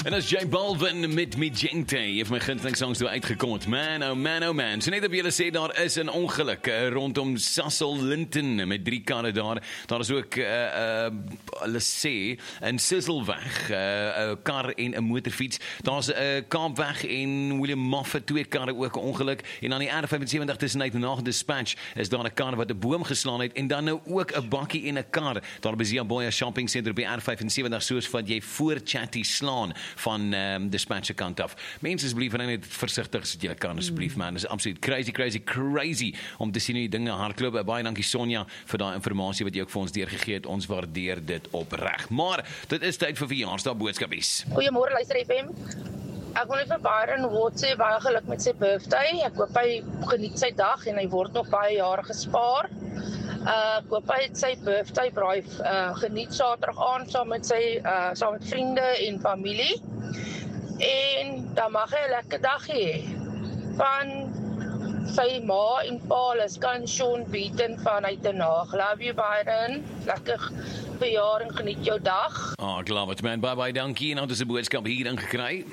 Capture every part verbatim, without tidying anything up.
En as J Balvin met Magenta, heeft my gunsteling songs toe uitgekom. Man, oh man, oh man. So net op julle sê, daar is 'n ongeluk uh, rondom Sassel Linton met drie karre daar. Daar is ook, uh, uh, hulle sê, in Sisselweg, 'n uh, uh, kar en 'n motorfiets. Daar's 'n uh, Kaapweg en William Moffat, twee karre ook 'n ongeluk. En aan die R vyfensewentig tussenuit na Dispatch is daar 'n kar wat 'n boom geslaan het. En dan nou ook 'n bakkie en 'n kar. Daar by Ziaboya Shopping Center op die R vyfensewentig, soos wat jy voor Chatty slaan van um, Dispatch se kant af. Mense asseblief net versigtig as jy kan asseblief man. Dit is absoluut crazy crazy crazy om te sien hoe die dinge hardloop. Baie dankie Sonja vir daai inligting wat jy ook vir ons deurgegee het. Ons waardeer dit opreg. Maar dit is tyd vir verjaarsdag boodskapies. Goeiemôre luister F M. Ek wil net vir Byron Watts sê baie geluk met sy birthday. Ek hoop hy geniet sy dag en hy word nog baie jare gespaar. Uh, ek hoop hy het sy birthday braai uh, geniet Saterdag aand saam met sy uh, saam met vriende en familie. En dan mag hy 'n lekker dag hê. Van sy ma en pa, kan Sean Beaton vanuit Den Haag. Love you Byron. Lekker verjaar en geniet jou dag. Ah, oh, ek love it man. Bye bye, dankie. En nou het 'n boodskap hier ingekry.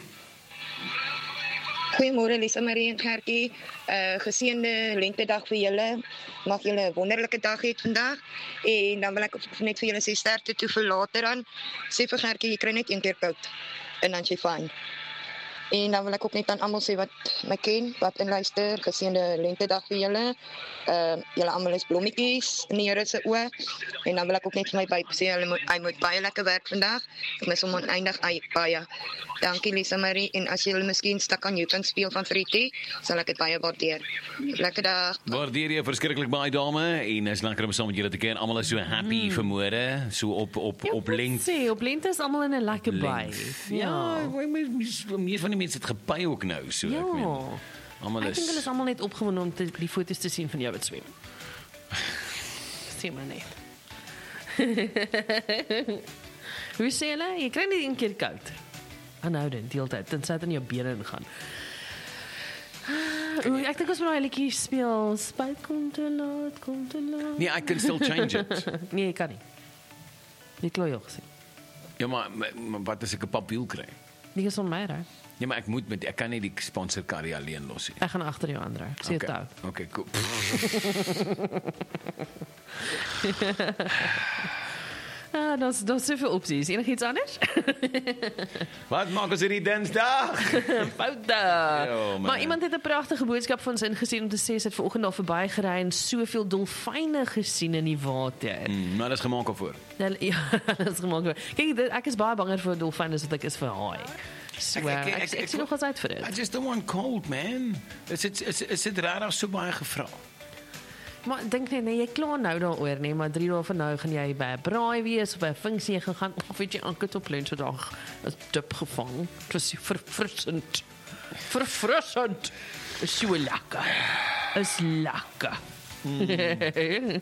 Goeiemôre Lisa Marie en Gertjie. Uh, geseënde lentedag vir julle. Mag julle 'n wonderlike dag hê vandag. En dan wil ek net vir julle sê sterkte toe vir later aan. Sê vir Gertjie, jy kry net een keer koud en dan jy fyn. En dan wil ek ook net aan almal sê wat my ken, wat inluister, geseënde lentedag vir julle. Uh, julle almal is blommetjies in die Here se oë. En dan wil ek ook net vir my by sê hulle moet hy moet baie lekker werk vandag. Ek mis hom oneindig baie. Dankie Lisa Marie en as jy hulle miskien stak aan jou kan speel van Frietie, sal ek dit baie waardeer. Lekker dag. Waardeer jy verskriklik baie dame en is lekker om saam met julle te ken. Almal is so happy mm. vanmôre, so op op ja, op lente. Sê, op lente is almal in 'n lekker by. Ja, ja meer van die mense het gepy ook nou so ja. ek meen. Almal is Ek dink hulle is almal net opgewonde om te, die foto's te sien van jou wat swem. Sê maar net. Hoe sê hulle? Jy kry net een keer koud. Aanhoudend, die hele tyd, tensy dit in jou bene ingaan. Oeh, ek dink ons moet daai liedjie speel. Spyt kom te laat, kom te laat. Nee, I can still change it. Nee, ek kan nie. Jy klooi ook gesien. Ja, maar, maar wat as ek 'n papier kry? Die is on my, right? Ja, maar ek moet met ek kan nie die sponsor karry alleen los nie. Ek gaan agter jou aandry. Ek sê dit okay. ou. Okay, cool. Ah, dat is, dat is zoveel opties. Enig iets anders? Wat maak ons hierdie Dinsdag? Foute. Yo, maar iemand het 'n pragtige boodskap van ons ingesien om te sê sy het vanoggend daar verby gery en soveel dolfyne gesien in die water. Mm, maar dit is gemaak voor. Ja, dit is gemaak voor. Kyk, ek is baie banger vir dolfyne as wat ek is vir haai. So, ek, ek, ek, ek, ek, ek sien nog wat uit vir dit. I just don't want cold, man. Is dit is, is dit raar so baie gevra? Maar dink net, nee, jy kla nou daaroor, nee, maar drie dae van nou gaan jy by 'n braai wees of by 'n funksie gegaan of weet jy aanket op lente dag 'n dip gevang. Dit was verfrissend. Verfrissend. Is so lekker. Is lekker. Mm.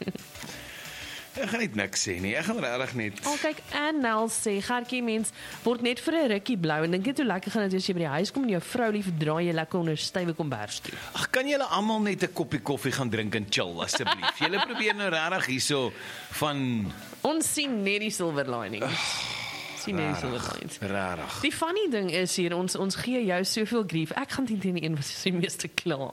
Ek gaan net niks sê nie. Ek gaan regtig net. O, oh, kyk, Annel sê, Gertjie mens word net vir 'n rukkie blou en dink net hoe lekker gaan dit as jy by die huis kom en jou vrou lief draai jy lekker onder stywe kombers toe. Ag, kan julle almal net 'n koppie koffie gaan drink en chill asseblief? Julle probeer nou regtig hierso van ons sien net die silver linings. Sien net die silver linings. Rarig. Die funny ding is hier ons ons gee jou soveel grief. Ek gaan teen die een wat sy meeste kla.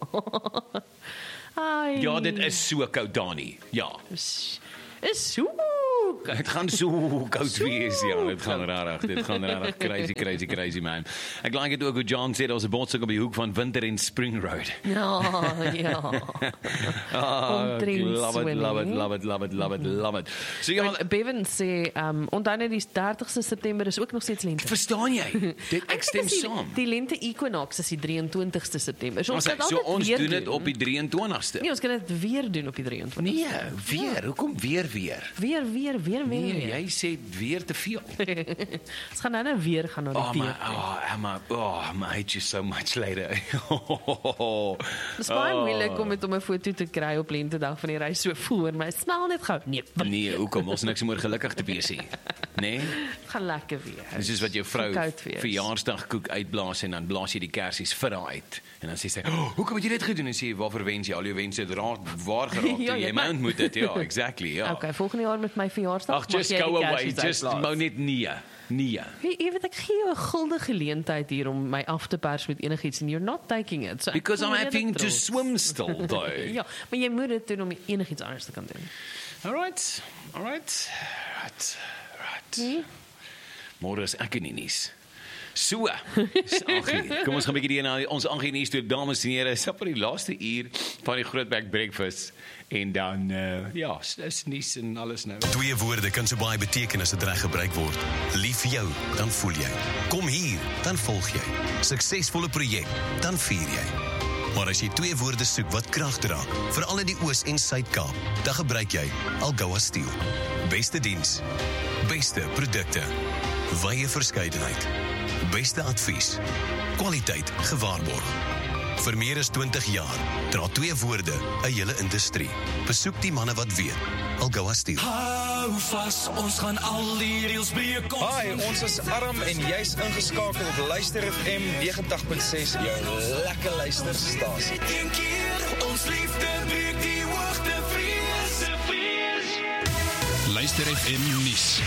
Ai. Ja, dit is so koud Dani. Ja. Is, is so dit gaan so koud wees, ja, dit gaan rarig, dit gaan rarig, crazy, crazy, crazy man. Ek like het ook hoe John sê, daar is 'n botsing op die hoek van Winter en Spring Road. Ja, ja. oh, love it, love it, love it, love it, love it, love it. So ja, Bevan sê, um, onthou net die dertigste September is ook nog steeds lente. Verstaan jy? Dit ek stem saam. Die lente equinox is die drieëntwintigste September. So ons kan dit so ons weer doen dit op die drieëntwintigste. Nee, ons kan dit weer doen op die drieëntwintigste. Nee, weer. Ja. Hoekom weer weer? Weer weer weer weer. Nee, jy sê weer te veel. Ons gaan nou nou weer gaan na die oh, teek. Oh, Emma, oh, I hate you so much later. Dit is baie oh. moeilik om met om 'n foto te kry op lentedag van die reis so voor, maar snel net gou. Nee. Nee, hoekom? Ons niks meer gelukkig te wees hier. Nee? Gaan lekker weer. Dis is wat jou vrou Koud wees. verjaarsdagkoek uitblaas en dan blaas jy die kersies vir haar uit. En dan sê sy, oh, "Hoekom het jy dit gedoen?" En sê jy, "Waarvoor wens jy? Al jou wense het raak waar geraak Ja, toe jy ja, my maar- ontmoet het." Ja, exactly, ja. Okay, volgende jaar met my verjaarsdag. Ag, just mag jy go die away. kersies Just uitblaas. wou net nee. Nee. Jy, jy weet, ek gee jou 'n guldige geleentheid hier om my af te pers met enigiets and you're not taking it. So ek Because I'm voel having redelijk to trots. swim still, though. Ja, maar jy moet dit doen om enigiets anders te kan doen. Alright, alright, right, right. Nee? Môre is ek in die nuus. So, Angie, kom ons gaan 'n bietjie na ons Angie nuus toe, dames en here. Dis op die laaste uur van die Grootbek breakfast en dan uh, ja, is nuus en alles nou. Twee woorde kan so baie beteken as dit reg gebruik word. Lief vir jou, dan voel jy. Kom hier, dan volg jy. Suksesvolle projek, dan vier jy. Maar as jy twee woorde soek wat krag dra, veral in die Oos- en Suid-Kaap, dan gebruik jy Algoa Steel. Beste diens, beste produkte, wye verskeidenheid, beste advies, kwaliteit gewaarborg. Vir meer as twintig jaar dra twee woorde 'n hele industrie. Besoek die manne wat weet. Algoa Steel. Hou vas, ons gaan al die reels breek. Hi, ons is Aram en jy's ingeskakel op Luister F M negentig punt ses, jou lekker luisterstasie. Een keer, ons liefde breek die hoogte vrees. Luister F M nuus.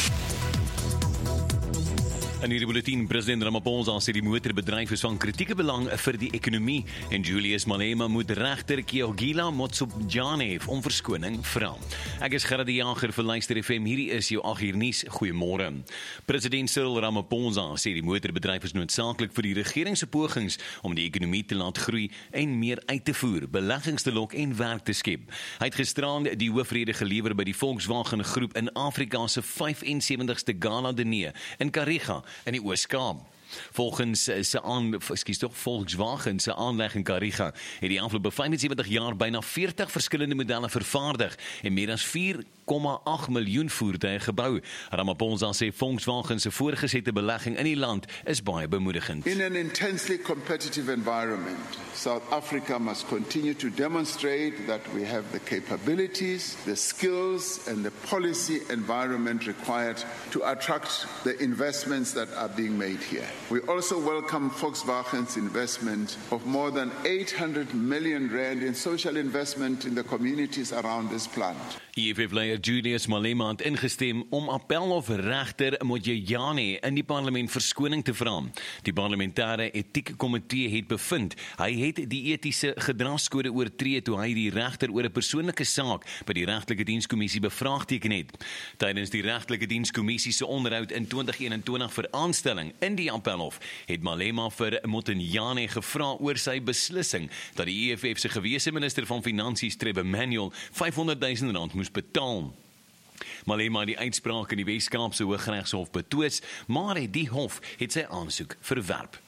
In hierdie bulletin, president Ramaphosa sê die motorbedryf is van kritieke belang vir die ekonomie en Julius Malema moet regter Keogila Motsoenjane om verskoning vra. Ek is Gerard die Jager vir Luister F M. Hierdie is jou agt uur nuus. Goeiemôre. President Cyril Ramaphosa sê die motorbedryf is noodsaaklik vir die regering se pogings om die ekonomie te laat groei en meer uit te voer, beleggings te lok en werk te skep. Hy het gisteraan die hoofrede gelewer by die Volkswagen groep in Afrika se vyf en sewentigste Gala Diner in Kariga in die Oos-Kaap. Volgens se aan, ekskuus tog, Volkswagen se aanleg in Kariga het die afgelope vyf en sewentig jaar byna veertig verskillende modelle vervaardig en meer as vier komma agt miljoen voertuie gebou. Ramaphosa sê Volkswagen se voorgesette belegging in die land is baie bemoedigend. In an intensely competitive environment, South Africa must continue to demonstrate that we have the capabilities, the skills, and the policy environment required to attract the investments that are being made here. We also welcome Volkswagen's investment of more than eight hundred million rand in social investment in the communities around this plant. E F F-leier Julius Malema het ingestem om Appelhof regter Motsoenjane in die parlement verskoning te vra. Die parlementêre etiekkomitee het bevind hy het die etiese gedragskode oortree toe hy die regter oor 'n persoonlike saak by die regtelike dienskommissie bevraagteken het. Tydens die regtelike dienskommissie se onderhoud in twintig eenentwintig vir aanstelling in die Appelhof het Malema vir Motsoenjane gevra oor sy beslissing dat die E F F se gewese minister van Finansies Trevor Manuel vyfhonderd duisend rand moes betaal. Malema het die uitspraak in die Wes-Kaapse Hooggeregshof betwis, maar het die hof het sy aansoek verwerp.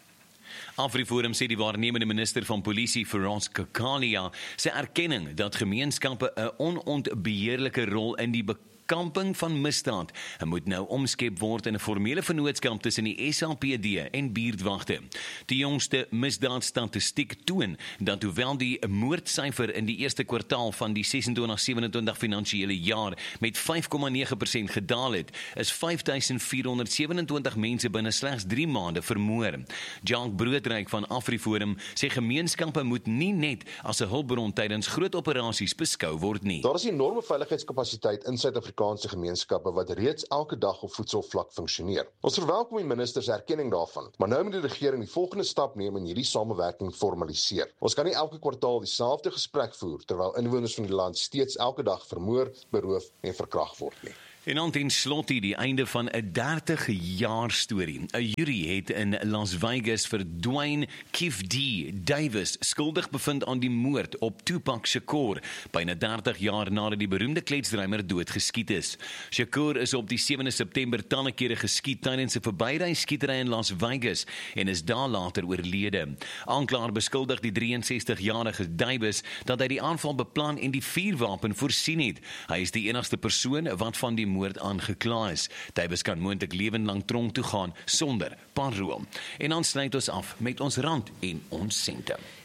AfriForum sê die waarnemende minister van polisie, Feroz Kakalia, sy erkenning dat gemeenskappe 'n onontbeheerlike rol in die bekamping van misdaad en moet nou omskep word in 'n formele vennootskap tussen die S A P D en buurtwagte. Die jongste misdaadstatistiek toon dat hoewel die moordsyfer in die eerste kwartaal van die sesentwintig sewenentwintig finansiële jaar met vyf komma nege persent gedaal het, is vyf duisend vierhonderd sewenentwintig mense binne slegs drie maande vermoor. Jacques Broodryk van AfriForum sê gemeenskappe moet nie net as 'n hulpbron tydens groot operasies beskou word nie. Daar is enorme veiligheidskapasiteit in Suid-Afrikaanse gemeenskappe wat reeds elke dag op voedselvlak funksioneer. Ons verwelkom die minister se erkenning daarvan, maar nou moet die regering die volgende stap neem en hierdie samewerking formaliseer. Ons kan nie elke kwartaal dieselfde gesprek voer terwyl inwoners van die land steeds elke dag vermoor, beroof en verkragt word nie. En dan ten slotte die einde van 'n dertig jaar storie. 'n Jury het in Las Vegas vir Dwayne Kif D. Davis skuldig bevind aan die moord op Tupac Shakur, byna dertig jaar nadat die beroemde kletsdrymer doodgeskiet is. Shakur is op die sewende September talle kere geskiet tydens 'n verbyryskietery in Las Vegas en is daar later oorlede. Aanklaer beskuldig die drieënsestigjarige Davis dat hy die aanval beplan en die vuurwapen voorsien het. Hy is die enigste persoon wat van die moord aangekla is. Davis kan moontlik lewenlang tronk toe gaan sonder parol. En dan sluit ons af met ons rand en ons sente.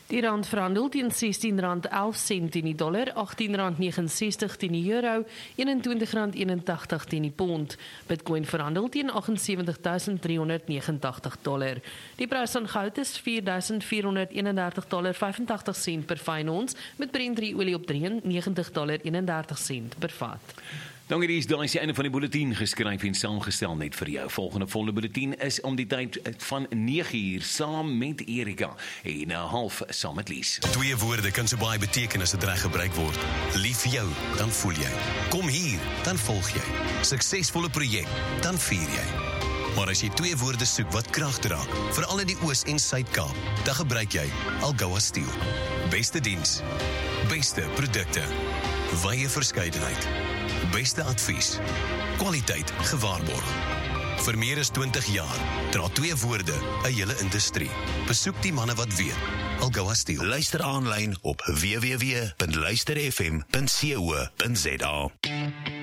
Die rand verhandel teen sestien rand elf sent teen die dollar, agttien rand nege ses teen die euro, eenentwintig rand eenentagtig teen die pond. Bitcoin verhandel teen agt ses vyf duisend drie honderd vyf nege dollar. Die prys van goud is vier duisend vier honderd eenendertig dollar vyf en agtig sent per fyn ons, met Brent olie op drie en negentig dollar eenendertig sent per vat. Dankie, die is daar is die einde van die bulletin geskryf en saamgestel net vir jou. Volgende volle bulletin is om die tyd van nege uur saam met Erika en uh, half saam met Lies. Twee woorde kan so baie beteken as dit reg gebruik word. Lief vir jou, dan voel jy. Kom hier, dan volg jy. Suksesvolle projek, dan vier jy. Maar as jy twee woorde soek wat krag dra, veral in die Oos- en Suid-Kaap, dan gebruik jy Algoa Steel. Beste diens, beste produkte, wye verskeidenheid, beste advies, kwaliteit gewaarborg. Vir meer as twintig jaar dra twee woorde 'n hele industrie. Besoek die manne wat weet. Algoa Steel. Luister aanlyn op w w w punt luister f m punt co punt z a.